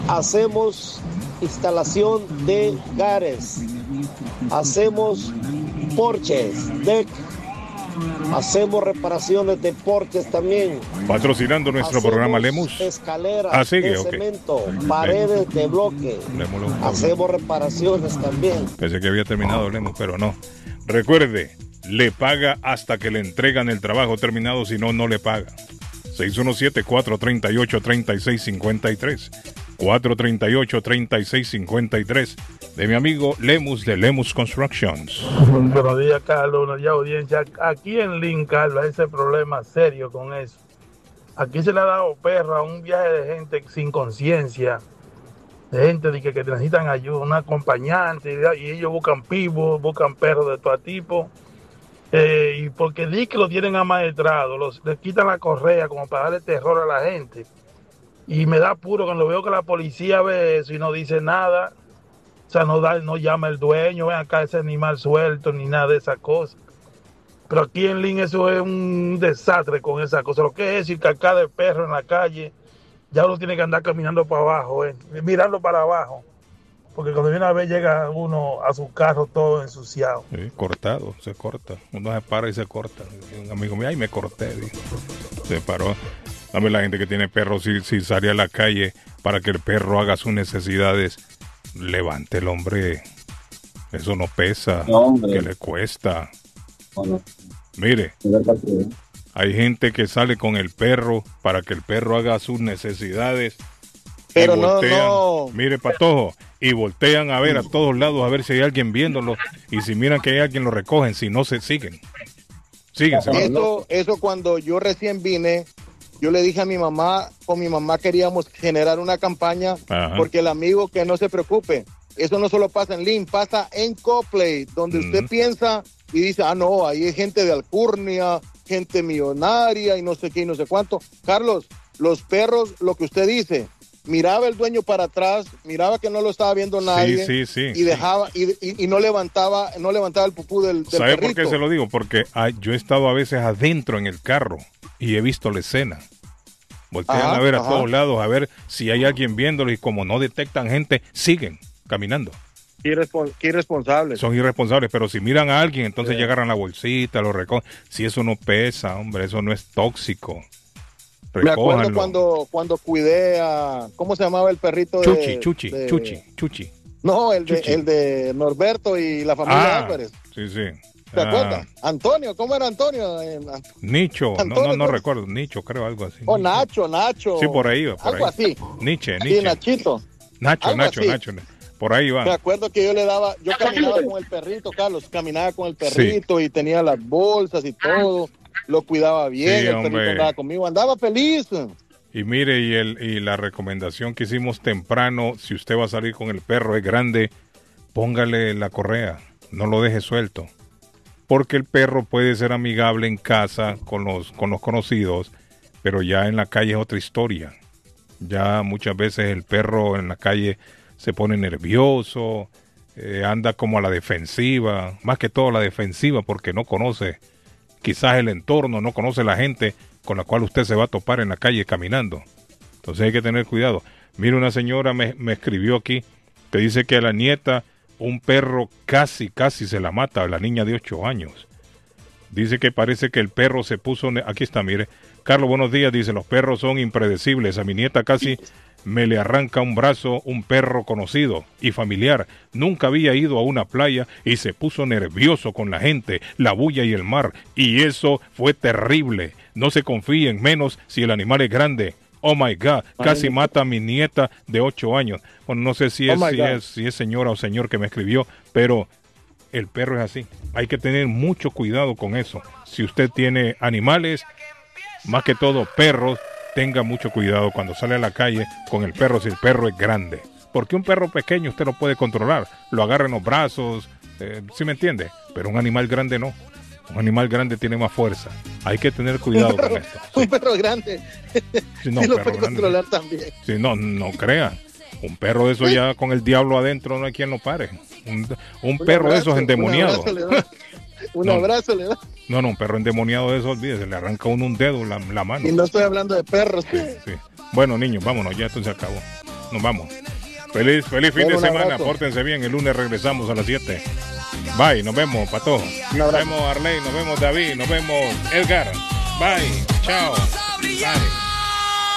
hacemos instalación de gares, hacemos porches, deck, hacemos reparaciones de porches también. Patrocinando nuestro programa Lemus. Escaleras de cemento, paredes de bloque. Hacemos reparaciones también. Pensé que había terminado Lemus, pero no. Recuerde, le paga hasta que le entregan el trabajo terminado, si no, no le paga. 617-438-3653. 438-3653. De mi amigo Lemus de Lemus Constructions. Buenos días, Carlos. Buenos días, audiencia. Aquí en Lynn, Carlos, hay ese problema serio con eso. Aquí se le ha dado perro a un viaje de gente sin conciencia, de gente de que necesitan ayuda, un acompañante, y ellos buscan pibos, buscan perros de todo tipo. Y porque di que lo tienen amaestrado, les quitan la correa como para darle terror a la gente. Y me da apuro cuando veo que la policía ve eso y no dice nada. O sea, no llama el dueño, ven acá ese animal suelto, ni nada de esas cosas. Pero aquí en Lynn eso es un desastre con esa cosa. Lo que es decir, cacá de perro en la calle, ya uno tiene que andar caminando para abajo, mirando para abajo. Porque cuando viene a ver llega uno a su carro todo ensuciado. Sí, cortado, se corta. Uno se para y se corta. Un amigo mío, ay, me corté. Se paró. Dame la gente que tiene perro, si sale a la calle para que el perro haga sus necesidades, levante el hombre. Eso no pesa, que le cuesta. No. Mire, hay gente que sale con el perro para que el perro haga sus necesidades. Pero no. Mire, Patojo, y voltean a ver a todos lados a ver si hay alguien viéndolo, y si miran que hay alguien lo recogen, si no se siguen. Eso cuando yo recién vine, yo le dije a mi mamá, con mi mamá queríamos generar una campaña. Ajá. Porque el amigo que no se preocupe, eso no solo pasa en Lynn, pasa en Copley, donde usted piensa y dice, no, ahí hay gente de alcurnia, gente millonaria y no sé qué y no sé cuánto. Carlos, los perros, lo que usted dice, miraba el dueño para atrás, miraba que no lo estaba viendo nadie, y dejaba y no levantaba el pupú del ¿Sabe perrito? por qué se lo digo? Porque yo he estado a veces adentro en el carro y he visto la escena. Voltean a ver a todos lados, a ver si hay alguien viéndolo, y como no detectan gente, siguen caminando. Qué irresponsables. Son irresponsables, pero si miran a alguien, entonces ya agarran la bolsita, lo recogen. Si eso no pesa, hombre, eso no es tóxico. Recójanlo. Me acuerdo cuando cuidé a, ¿cómo se llamaba el perrito? Chuchi. No, el de Norberto y la familia Álvarez. Sí. ¿Te acuerdas? Antonio, ¿cómo era Antonio? Nicho, Antonio, no recuerdo, Nicho, creo, algo así. O Nacho. Sí, por ahí va. Algo así. Nietzsche. Sí, Nachito. Nacho. Por ahí va. Me acuerdo que yo caminaba con el perrito, Carlos, y tenía las bolsas y todo, lo cuidaba bien, sí, el perrito andaba conmigo, andaba feliz. Y mire, y la recomendación que hicimos temprano, si usted va a salir con el perro, es grande, póngale la correa, no lo deje suelto. Porque el perro puede ser amigable en casa con los conocidos, pero ya en la calle es otra historia. Ya muchas veces el perro en la calle se pone nervioso, anda como a la defensiva, más que todo a la defensiva porque no conoce quizás el entorno, no conoce la gente con la cual usted se va a topar en la calle caminando. Entonces hay que tener cuidado. Mira, una señora me escribió aquí que dice que a la nieta un perro casi se la mata, a la niña de 8 años. Dice que parece que el perro se puso... Aquí está, mire. Carlos, buenos días. Dice, los perros son impredecibles. A mi nieta casi me le arranca un brazo un perro conocido y familiar. Nunca había ido a una playa y se puso nervioso con la gente, la bulla y el mar. Y eso fue terrible. No se confíen, menos si el animal es grande. Oh my God, casi mata a mi nieta de 8 años. Bueno, no sé si es señora o señor que me escribió, pero el perro es así. Hay que tener mucho cuidado con eso. Si usted tiene animales, más que todo perros, tenga mucho cuidado cuando sale a la calle con el perro, si el perro es grande. Porque un perro pequeño usted lo puede controlar, lo agarra en los brazos, ¿sí me entiende? Pero un animal grande no. Un animal grande tiene más fuerza. Hay que tener cuidado con esto. Sí. Un perro grande. Sí, lo puede controlar también. Sí, no crea. Un perro de eso ya con el diablo adentro no hay quien lo pare. Un perro de esos endemoniado. Un abrazo le da. No, un perro endemoniado de eso, olvídese, le arranca uno un dedo, la mano. Y no estoy hablando de perros. Sí. Bueno, niños, vámonos, ya esto se acabó. nos vamos. Feliz fin de semana, pórtense bien, el lunes regresamos a las 7. Bye, nos vemos, Pato. Nos vemos, Arley, nos vemos, David, nos vemos, Edgar. Bye, chao. Bye.